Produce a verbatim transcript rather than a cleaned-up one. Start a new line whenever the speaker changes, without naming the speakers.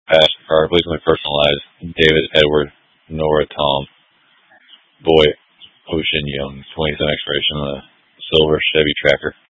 passenger car. Please my personalized David, Edward, Nora, Tom, Boy, Ocean, Young, twenty-seven expiration on a silver Chevy Tracker.